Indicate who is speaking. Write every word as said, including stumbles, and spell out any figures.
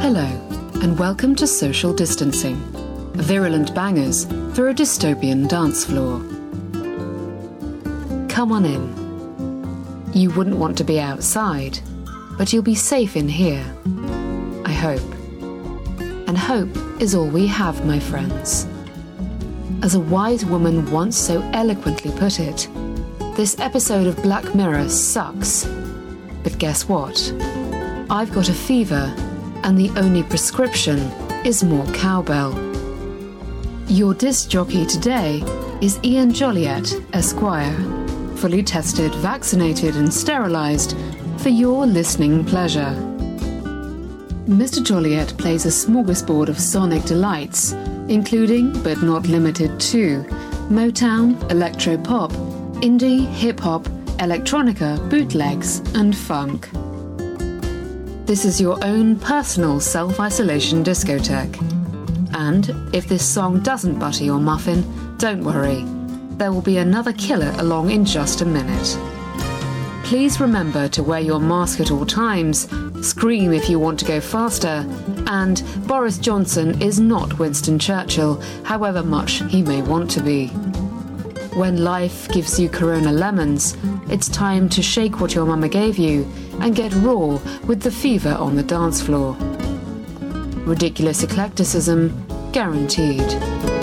Speaker 1: Hello, and welcome to Social Distancing, virulent bangers for a dystopian dance floor. Come on in. You wouldn't want to be outside, but you'll be safe in here. I hope. And hope is all we have, my friends. As a wise woman once so eloquently put it, this episode of Black Mirror sucks. But guess what? I've got a fever, and the only prescription is more cowbell. Your disc jockey today is Ian Joliet, Esquire, fully tested, vaccinated and sterilised for your listening pleasure. Mister Joliet plays a smorgasbord of sonic delights, including, but not limited to, Motown, electro-pop, indie, hip-hop, electronica, bootlegs and funk. This is your own personal self-isolation discotheque. And if this song doesn't butter your muffin, don't worry. There will be another killer along in just a minute. Please remember to wear your mask at all times, scream if you want to go faster, and Boris Johnson is not Winston Churchill, however much he may want to be. When life gives you Corona lemons, it's time to shake what your mama gave you and get raw with the fever on the dance floor. Ridiculous eclecticism guaranteed.